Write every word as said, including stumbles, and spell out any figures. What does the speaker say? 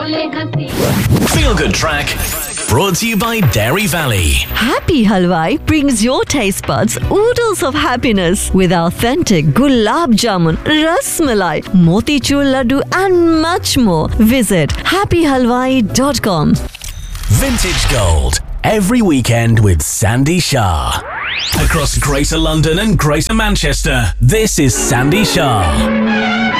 Feel Good Track, brought to you by Dairy Valley. Happy Halwai brings your taste buds oodles of happiness with authentic gulab jamun, ras malai, motichur laddu and much more. Visit happy halwai dot com. Vintage Gold, every weekend with Sandy Shah. Across Greater London and Greater Manchester, this is Sandy Shah.